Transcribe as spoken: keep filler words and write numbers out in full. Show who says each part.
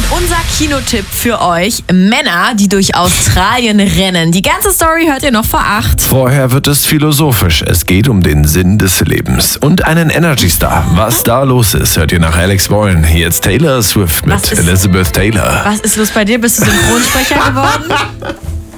Speaker 1: unser Kinotipp für euch: Männer, die durch Australien rennen. Die ganze Story hört ihr noch vor acht.
Speaker 2: Vorher wird es philosophisch. Es geht um den Sinn des Lebens und einen Energy-Star. Was da los ist, hört ihr nach Alex Warren. Jetzt Taylor Swift mit
Speaker 1: Was ist-
Speaker 2: Elizabeth Taylor.
Speaker 1: Was ist los bei dir? Bist du Synchronsprecher geworden?